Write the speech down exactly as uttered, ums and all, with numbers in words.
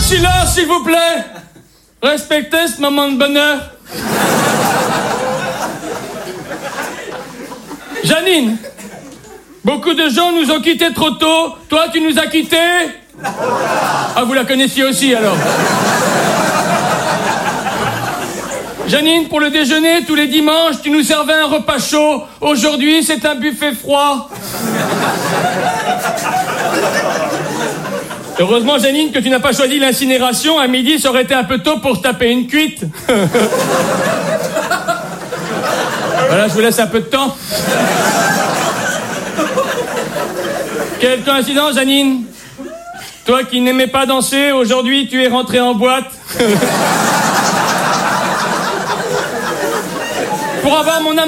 Silence, s'il vous plaît. Respectez ce moment de bonheur. Janine, beaucoup de gens nous ont quittés trop tôt. Toi, tu nous as quittés. Ah, vous la connaissiez aussi, alors. Janine, pour le déjeuner, tous les dimanches, tu nous servais un repas chaud. Aujourd'hui, c'est un buffet froid. Heureusement, Janine, que tu n'as pas choisi l'incinération. À midi, ça aurait été un peu tôt pour se taper une cuite. Voilà, je vous laisse un peu de temps. Quelle coïncidence, Janine. Toi qui n'aimais pas danser, aujourd'hui, tu es rentrée en boîte. Pour avoir mon